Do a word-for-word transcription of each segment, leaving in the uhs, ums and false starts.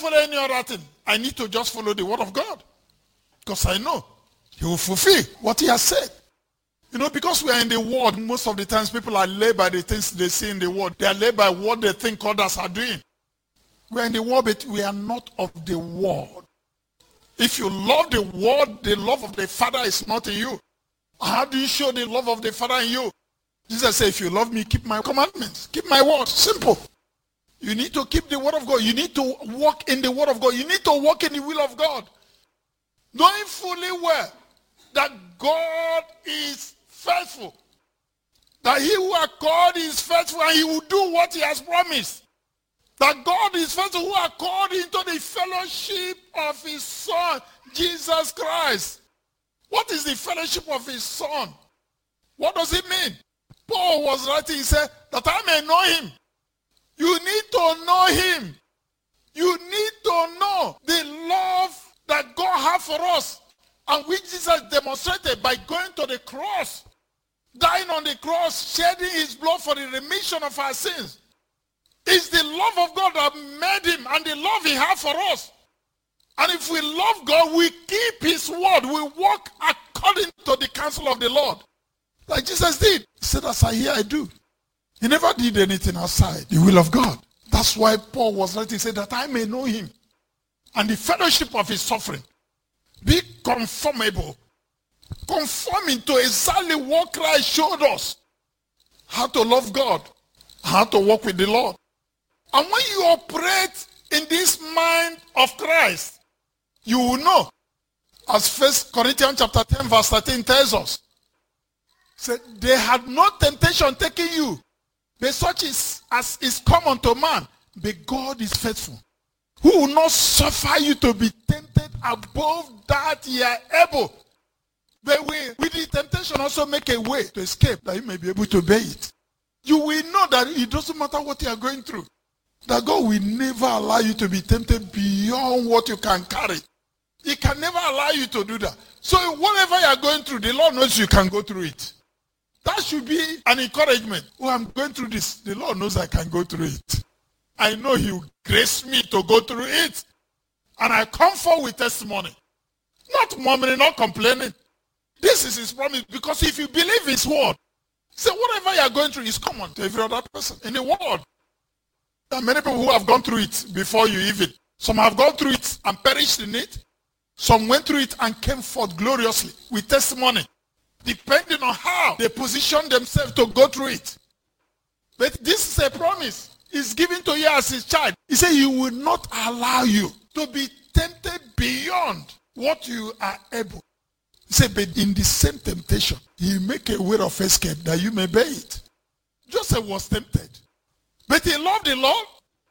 follow any other thing. I need to just follow the word of God. Because I know he will fulfill what he has said. You know, because we are in the world, most of the times people are led by the things they see in the world. They are led by what they think others are doing. We are in the world, but we are not of the world. If you love the world, the love of the Father is not in you. How do you show the love of the Father in you? Jesus said, if you love me, keep my commandments. Keep my word. Simple. You need to keep the word of God. You need to walk in the word of God. You need to walk in the will of God. Knowing fully well that God is faithful. That he who has called is faithful and he will do what he has promised. That God is faithful who has called into the fellowship of his Son, Jesus Christ. What is the fellowship of his Son? What does it mean? Paul was writing, he said, that I may know him. You need to know him. You need to know the love that God has for us and which Jesus demonstrated by going to the cross, dying on the cross, shedding his blood for the remission of our sins. It's the love of God that made him and the love he has for us. And if we love God, we keep his word. We walk according to the counsel of the Lord. Like Jesus did. He said, as I hear, I do. He never did anything outside the will of God. That's why Paul was writing, he said, that I may know him and the fellowship of his suffering. Be conformable. Conforming to exactly what Christ showed us. How to love God. How to walk with the Lord. And when you operate in this mind of Christ, you will know. As First Corinthians chapter ten verse thirteen tells us. Said, they had no temptation taking you, but such is as is common to man. But God is faithful, who will not suffer you to be tempted above that ye are able. But we, with the temptation also make a way to escape, that you may be able to bear it. You will know that it doesn't matter what you are going through. That God will never allow you to be tempted beyond what you can carry. He can never allow you to do that. So whatever you are going through, the Lord knows you can go through it. That should be an encouragement. Oh, I'm going through this. The Lord knows I can go through it. I know he will grace me to go through it. And I come forward with testimony. Not murmuring, not complaining. This is his promise. Because if you believe his word, say whatever you are going through is common to every other person in the world. There are many people who have gone through it before you even. Some have gone through it and perished in it. Some went through it and came forth gloriously with testimony. Depending on how they position themselves to go through it. But this is a promise. It's given to you as his child. He said he will not allow you to be tempted beyond what you are able. He said, but in the same temptation, he make a way of escape that you may bear it. Joseph was tempted. But he loved the Lord.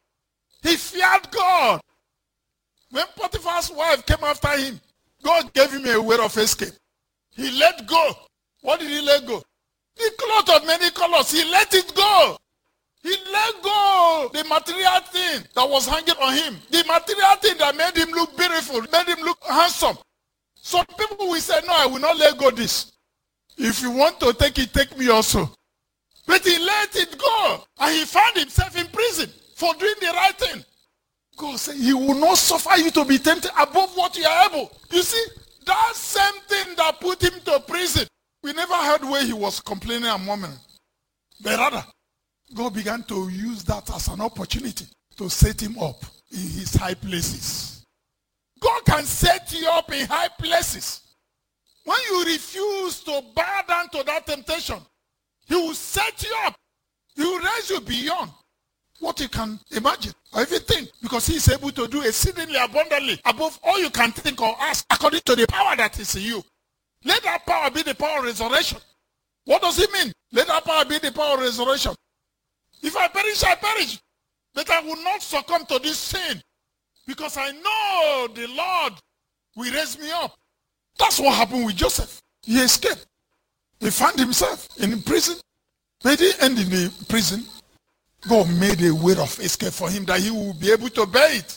He feared God. When Potiphar's wife came after him, God gave him a way of escape. He let go. What did he let go? The cloth of many colors. He let it go. He let go the material thing that was hanging on him. The material thing that made him look beautiful, made him look handsome. Some people will say, no, I will not let go this. If you want to take it, take me also. But he let it go. And he found himself in prison for doing the right thing. God said, he will not suffer you to be tempted above what you are able. You see, that same thing that put him to prison, we never heard where he was complaining and murmuring. But rather, God began to use that as an opportunity to set him up in his high places. God can set you up in high places. When you refuse to bow down to that temptation, he will set you up. He will raise you beyond what you can imagine or even think, because he is able to do exceedingly abundantly above all you can think or ask, according to the power that is in you. Let that power be the power of resurrection. What does it mean? Let that power be the power of resurrection. If I perish, I perish. But I will not succumb to this sin, because I know the Lord will raise me up. That's what happened with Joseph. He escaped. He found himself in prison. But he didn't end in the prison. God made a way of escape for him that he will be able to bear it.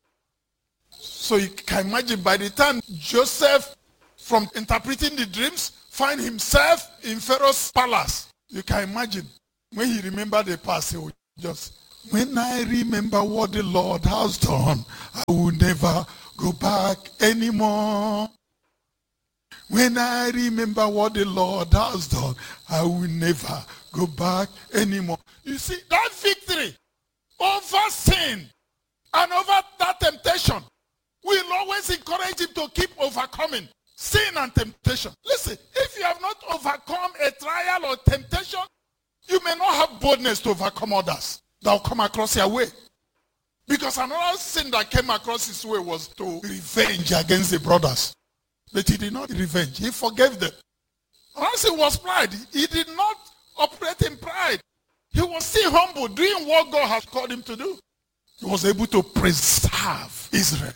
So you can imagine, by the time Joseph, from interpreting the dreams, find himself in Pharaoh's palace, you can imagine when he remembered the past, he would just When I remember what the Lord has done, I will never go back anymore. When I remember what the Lord has done, I will never go back anymore. You see, that victory over sin and over that temptation will always encourage him to keep overcoming sin and temptation. Listen, if you have not overcome a trial or temptation, you may not have boldness to overcome others that will come across your way. Because another sin that came across his way was to revenge against the brothers. But he did not revenge. He forgave them. Another sin was pride. He did not operate in pride. He was still humble, doing what God has called him to do. He was able to preserve Israel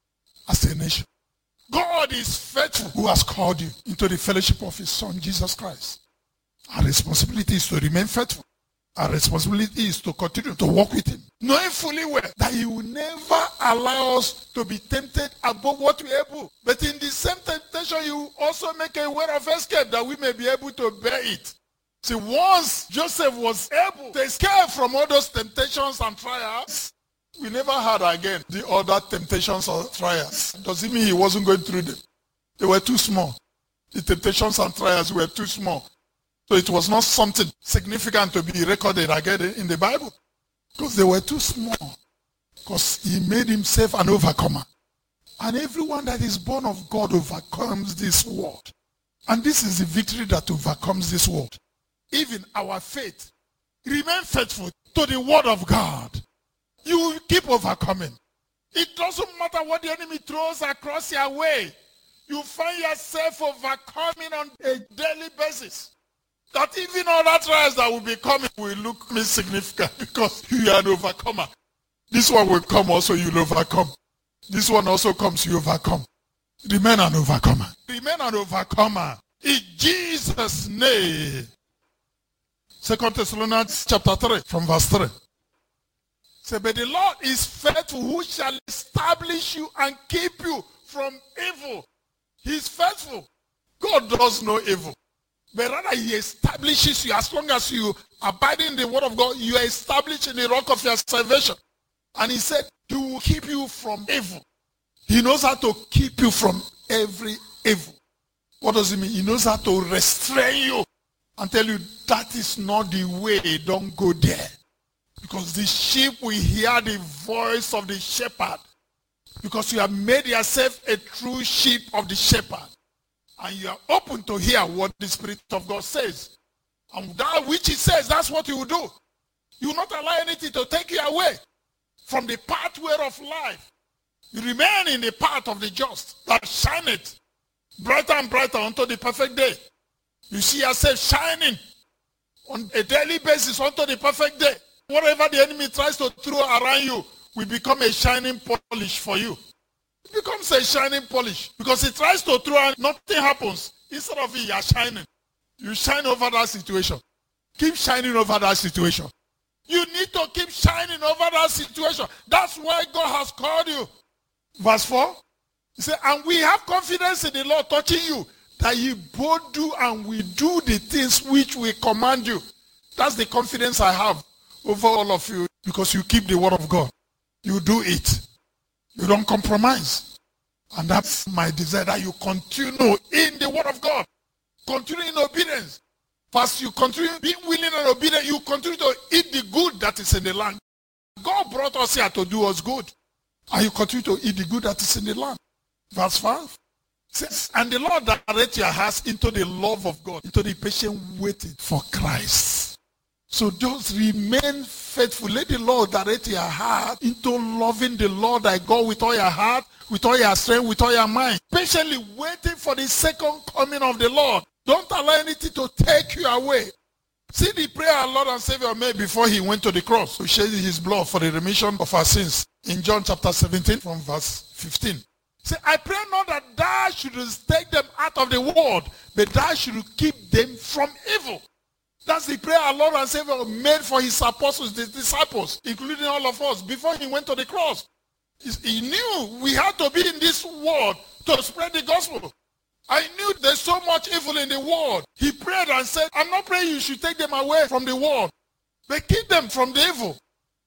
as a nation. God is faithful who has called you into the fellowship of his Son, Jesus Christ. Our responsibility is to remain faithful. Our responsibility is to continue to walk with him, knowing fully well that he will never allow us to be tempted above what we are able. But in the same temptation, he will also make a way of escape that we may be able to bear it. See, once Joseph was able to escape from all those temptations and trials, we never had again the other temptations or trials. Does it mean he wasn't going through them? They were too small. The temptations and trials were too small. So it was not something significant to be recorded again in the Bible. Because they were too small. Because he made himself an overcomer. And everyone that is born of God overcomes this world. And this is the victory that overcomes this world. Even our faith. Remain faithful to the word of God. You will keep overcoming. It doesn't matter what the enemy throws across your way. You find yourself overcoming on a daily basis. That even other trials that will be coming will look insignificant because you are an overcomer. This one will come also, you'll overcome. This one also comes, you overcome. Remain an overcomer. Remain an overcomer. In Jesus' name. Second Thessalonians chapter three from verse three. Say, but the Lord is faithful, who shall establish you and keep you from evil. He is faithful. God does no evil. But rather he establishes you. As long as you abide in the word of God, you are established in the rock of your salvation. And he said, he will keep you from evil. He knows how to keep you from every evil. What does it mean? He knows how to restrain you and tell you that is not the way, don't go there. Because the sheep will hear the voice of the shepherd. Because you have made yourself a true sheep of the shepherd. And you are open to hear what the Spirit of God says. And that which he says, that's what you will do. You will not allow anything to take you away from the pathway of life. You remain in the path of the just that shineth brighter and brighter unto the perfect day. You see yourself shining on a daily basis unto the perfect day. Whatever the enemy tries to throw around you will become a shining polish for you. It becomes a shining polish because he tries to throw and nothing happens. Instead of it, you are shining. You shine over that situation. Keep shining over that situation. You need to keep shining over that situation. That's why God has called you. Verse four. He said, and we have confidence in the Lord touching you, that ye both do and we do the things which we command you. That's the confidence I have over all of you because you keep the word of God. You do it. You don't compromise. And that's my desire, that you continue in the word of God. Continue in obedience. First, you continue being willing and obedient. You continue to eat the good that is in the land. God brought us here to do us good. And you continue to eat the good that is in the land. Verse five says, and the Lord direct your hearts into the love of God, into the patient waiting for Christ. So just remain faithful. Let the Lord direct your heart into loving the Lord thy God with all your heart, with all your strength, with all your mind. Patiently waiting for the second coming of the Lord. Don't allow anything to take you away. See the prayer our Lord and Savior made before he went to the cross to shed his blood for the remission of our sins. In John chapter seventeen from verse fifteen. Say, I pray not that thou shouldest take them out of the world, but thou shouldest keep them from evil. That's the prayer our Lord and Savior made for his apostles, the disciples, including all of us, before he went to the cross. He knew we had to be in this world to spread the gospel. I knew there's so much evil in the world. He prayed and said, I'm not praying you should take them away from the world, but keep them from the evil.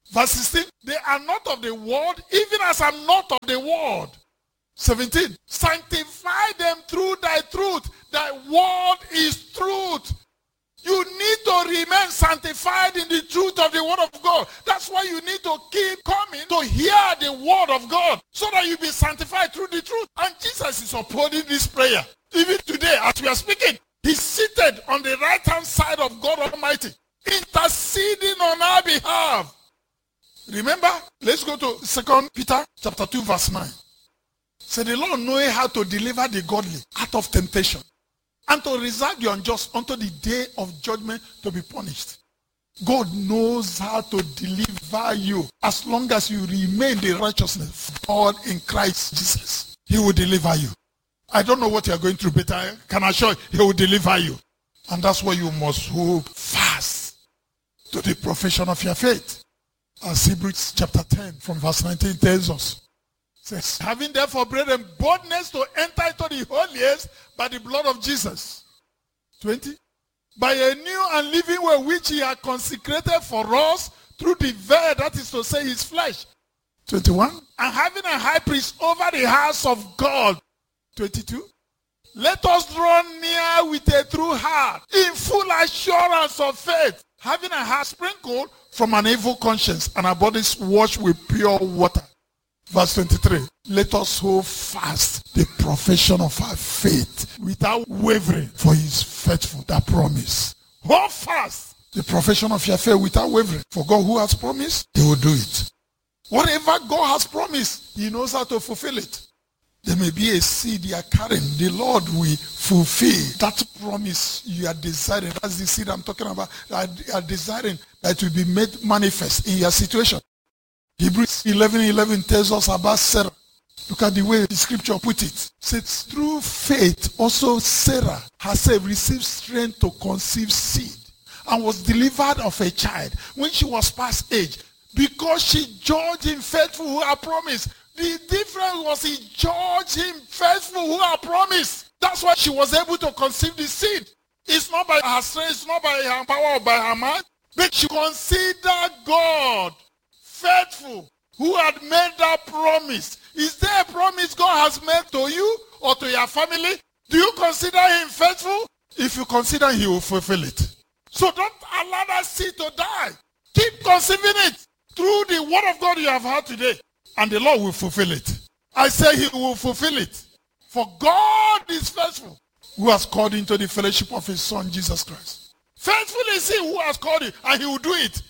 Verse sixteen, they are not of the world, even as I'm not of the world. seventeen, sanctify them through thy truth. Thy word is truth. You need to remain sanctified in the truth of the word of God. That's why you need to keep coming to hear the word of God so that you be sanctified through the truth. And Jesus is upholding this prayer. Even today, as we are speaking, he's seated on the right-hand side of God Almighty, interceding on our behalf. Remember, let's go to Second Peter chapter two, verse nine. Say, the Lord knowing how to deliver the godly out of temptation, and to reserve the unjust unto the day of judgment to be punished. God knows how to deliver you as long as you remain the righteousness of God in Christ Jesus. He will deliver you. I don't know what you are going through, but I can assure you, he will deliver you. And that's why you must hold fast to the profession of your faith. As Hebrews chapter ten from verse nineteen tells us. Says, having therefore, brethren, boldness to enter into the holiest by the blood of Jesus. twenty. By a new and living way which he had consecrated for us through the veil, that is to say his flesh. twenty-one. And having a high priest over the house of God. twenty-two. Let us draw near with a true heart, in full assurance of faith, having a heart sprinkled from an evil conscience and our bodies washed with pure water. Verse twenty-three, let us hold fast the profession of our faith without wavering, for he is faithful, that promise. Hold fast the profession of your faith without wavering, for God who has promised, he will do it. Whatever God has promised, he knows how to fulfill it. There may be a seed you are carrying, the Lord will fulfill that promise you are desiring. That's the seed I'm talking about. You are desiring that will be made manifest in your situation. Hebrews eleven eleven tells us about Sarah. Look at the way the scripture put it. It says, through faith also Sarah herself received strength to conceive seed and was delivered of a child when she was past age, because she judged him faithful who had promised. The difference was he judged him faithful who had promised. That's why she was able to conceive the seed. It's not by her strength, it's not by her power or by her mind, but she considered God faithful who had made that promise. Is there a promise God has made to you or to your family? Do you consider him faithful? If you consider, he will fulfill it. So don't allow that seed to die. Keep conceiving it through the word of God you have heard today, and the Lord will fulfill it. I say he will fulfill it. For God is faithful, who has called into the fellowship of his Son, Jesus Christ. Faithful is he who has called you, and he will do it.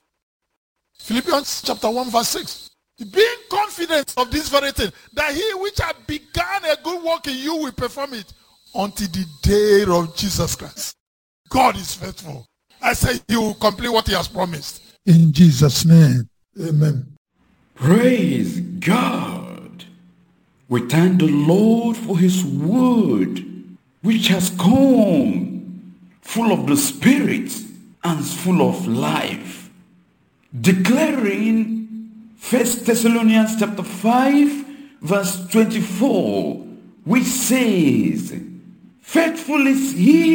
Philippians chapter one verse six. Being confident of this very thing, that he which hath begun a good work in you will perform it until the day of Jesus Christ. God is faithful. I say he will complete what he has promised. In Jesus' name, amen. Praise God. We thank the Lord for his word, which has come full of the Spirit and full of life, declaring First Thessalonians chapter five verse twenty-four, which says, faithful is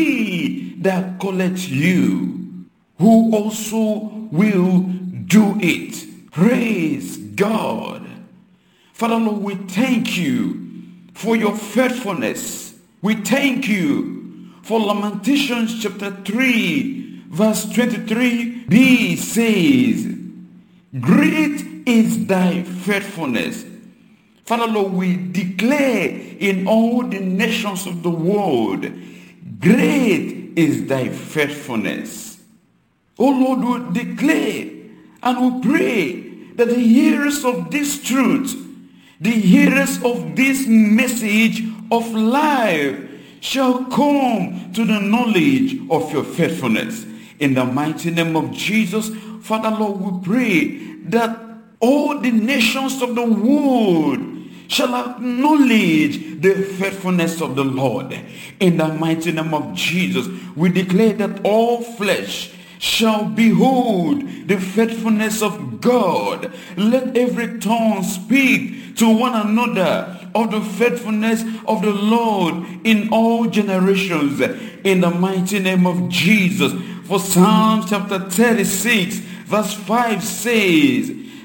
he that calleth you, who also will do it. Praise God. Father Lord, we thank you for your faithfulness. We thank you for Lamentations chapter three verse twenty-three b says, great is thy faithfulness. Father Lord, we declare in all the nations of the world, great is thy faithfulness. Oh Lord, we declare and we pray that the hearers of this truth, the hearers of this message of life, shall come to the knowledge of your faithfulness. In the mighty name of Jesus, Father Lord, we pray that all the nations of the world shall acknowledge the faithfulness of the Lord. In the mighty name of Jesus, we declare that all flesh shall behold the faithfulness of God. Let every tongue speak to one another of the faithfulness of the Lord in all generations. In the mighty name of Jesus. For Psalm chapter thirty-six verse five says,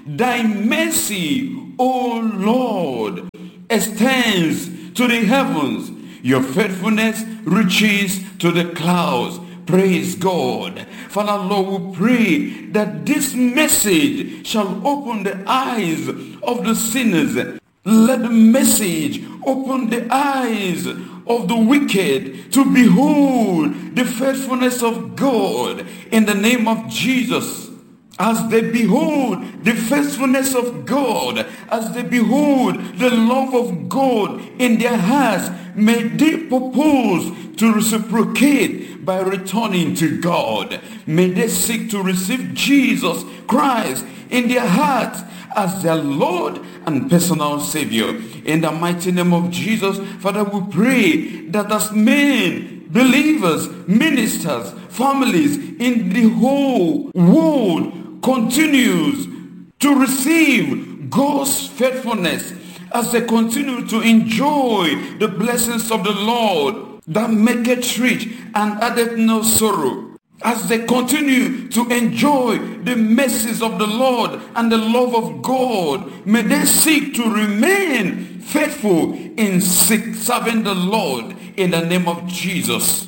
Thy mercy, O Lord, extends to the heavens. Your faithfulness reaches to the clouds. Praise God. Father, Lord, we pray that this message shall open the eyes of the sinners. Let the message open the eyes of the wicked to behold the faithfulness of God in the name of Jesus. As they behold the faithfulness of God, as they behold the love of God in their hearts, may they propose to reciprocate by returning to God. May they seek to receive Jesus Christ in their hearts as their Lord and personal Savior. In the mighty name of Jesus, Father, we pray that as men, believers, ministers, families in the whole world continues to receive God's faithfulness, as they continue to enjoy the blessings of the Lord that maketh rich and addeth no sorrow, as they continue to enjoy the mercies of the Lord and the love of God, may they seek to remain faithful in serving the Lord in the name of Jesus.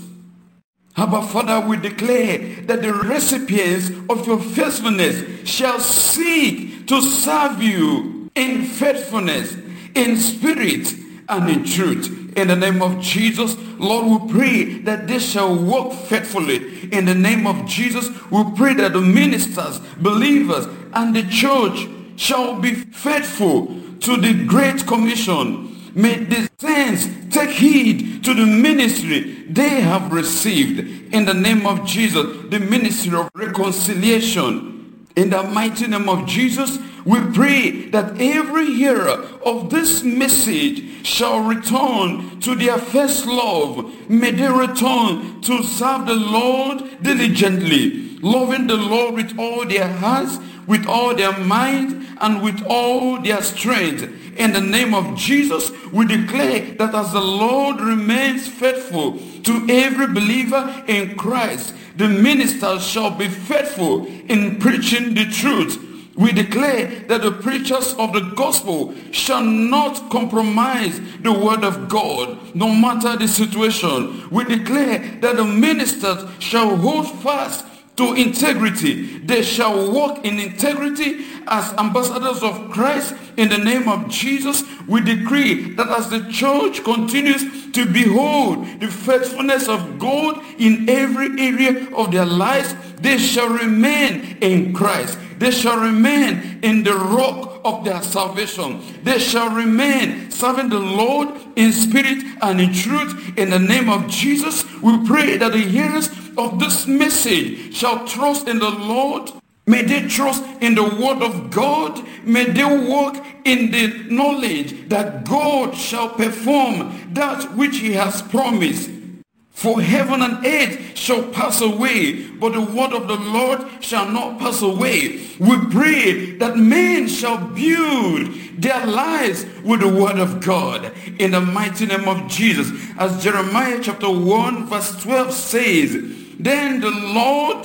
Abba, Father, we declare that the recipients of your faithfulness shall seek to serve you in faithfulness, in spirit, and in truth. In the name of Jesus, Lord, we pray that they shall walk faithfully. In the name of Jesus, we pray that the ministers, believers, and the church shall be faithful to the Great Commission. May the saints take heed to the ministry they have received. In the name of Jesus, the ministry of reconciliation. In the mighty name of Jesus, we pray that every hearer of this message shall return to their first love. May they return to serve the Lord diligently, loving the Lord with all their hearts, with all their mind, and with all their strength. In the name of Jesus, we declare that as the Lord remains faithful to every believer in Christ, the ministers shall be faithful in preaching the truth. We declare that the preachers of the gospel shall not compromise the word of God, no matter the situation. We declare that the ministers shall hold fast to integrity. They shall walk in integrity as ambassadors of Christ. In the name of Jesus, we decree that as the church continues to behold the faithfulness of God in every area of their lives, they shall remain in Christ. They shall remain in the rock of their salvation. They shall remain serving the Lord in spirit and in truth. In the name of Jesus, we pray that the hearers of this message shall trust in the Lord. May they trust in the word of God. May they walk in the knowledge that God shall perform that which he has promised. For heaven and earth shall pass away, but the word of the Lord shall not pass away. We pray that men shall build their lives with the word of God in the mighty name of Jesus. As Jeremiah chapter one verse twelve says, then the Lord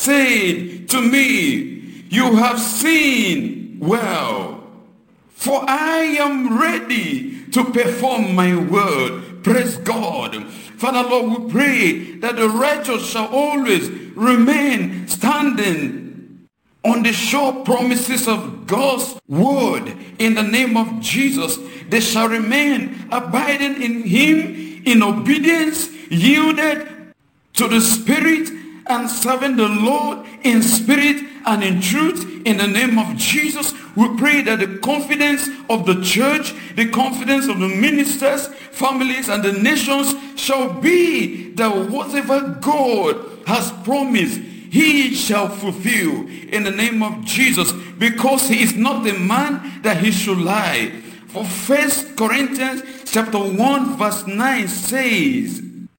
said to me, you have seen well, for I am ready to perform my word. Praise God. Father, Lord, we pray that the righteous shall always remain standing on the sure promises of God's word. In the name of Jesus, they shall remain abiding in him in obedience, yielded to the Spirit, and serving the Lord in spirit and in truth. In the name of Jesus, we pray that the confidence of the church, the confidence of the ministers, families, and the nations shall be that whatever God has promised, he shall fulfill in the name of Jesus, because he is not a man that he should lie. For First Corinthians chapter one verse nine says,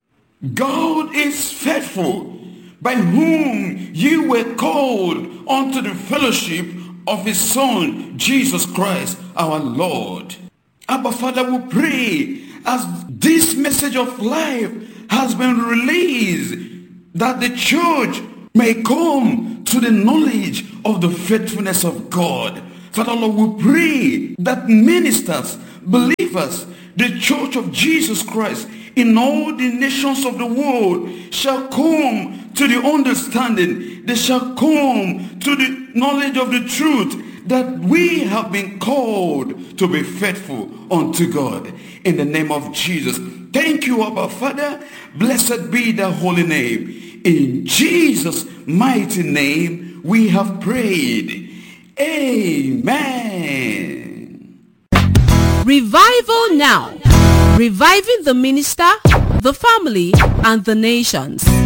God is faithful, by whom you were called unto the fellowship of his Son, Jesus Christ, our Lord. Abba, Father, we pray as this message of life has been released, that the church may come to the knowledge of the faithfulness of God. Father Lord, we pray that ministers, believers, the Church of Jesus Christ in all the nations of the world shall come to the understanding. They shall come to the knowledge of the truth that we have been called to be faithful unto God. In the name of Jesus. Thank you, Abba Father. Blessed be the holy name. In Jesus' mighty name we have prayed. Amen. Revival now. Reviving the minister, the family, and the nations.